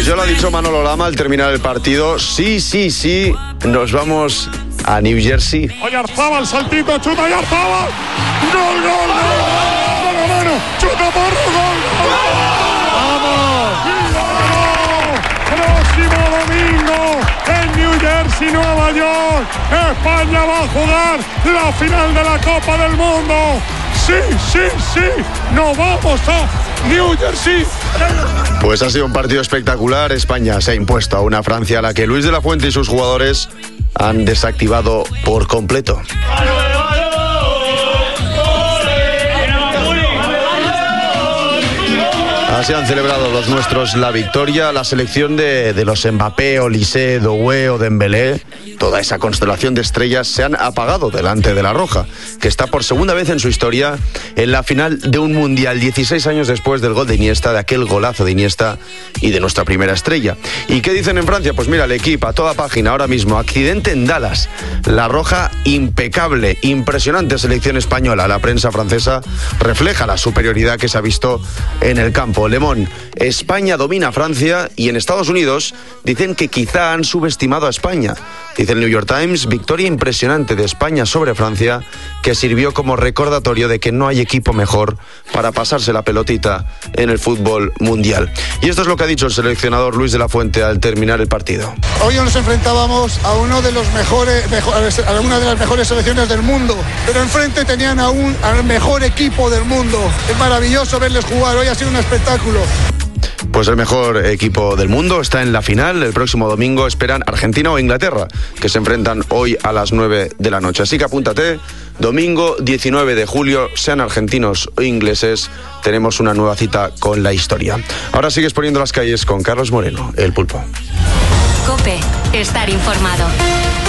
Pues ya lo ha dicho Manolo Lama al terminar el partido. Sí, nos vamos a New Jersey. Oyarzabal, saltito, chuta Oyarzabal. ¡Gol, gol, gol! ¡Mano, chuta Porro, gol! ¡Vamos! Próximo domingo en New Jersey, Nueva York, España va a jugar la final de la Copa del Mundo. Sí, nos vamos a New Jersey. Pues ha sido un partido espectacular. España se ha impuesto a una Francia a la que Luis de la Fuente y sus jugadores han desactivado por completo. Así han celebrado los nuestros la victoria. La selección de los Mbappé, Olise, Doué o Dembélé, toda esa constelación de estrellas, se han apagado delante de la Roja, que está por segunda vez en su historia en la final de un Mundial, 16 años después del gol de Iniesta, de aquel golazo de Iniesta y de nuestra primera estrella. ¿Y qué dicen en Francia? Pues mira, el equipo a toda página ahora mismo. Accidente en Dallas. La Roja impecable, impresionante selección española. La prensa francesa refleja la superioridad que se ha visto en el campo. Le Monde, España domina a Francia, y en Estados Unidos dicen que quizá han subestimado a España. Dice el New York Times, victoria impresionante de España sobre Francia, que sirvió como recordatorio de que no hay equipo mejor para pasarse la pelotita en el fútbol mundial. Y esto es lo que ha dicho el seleccionador Luis de la Fuente al terminar el partido. Hoy nos enfrentábamos a una de las mejores selecciones del mundo, pero enfrente tenían al mejor equipo del mundo. Es maravilloso verles jugar, hoy ha sido un espectáculo. Pues el mejor equipo del mundo está en la final. El próximo domingo esperan Argentina o Inglaterra, que se enfrentan hoy a las 9 de la noche. Así que apúntate, domingo 19 de julio, sean argentinos o ingleses, tenemos una nueva cita con la historia. Ahora sigues poniendo las calles con Carlos Moreno, el Pulpo. COPE, estar informado.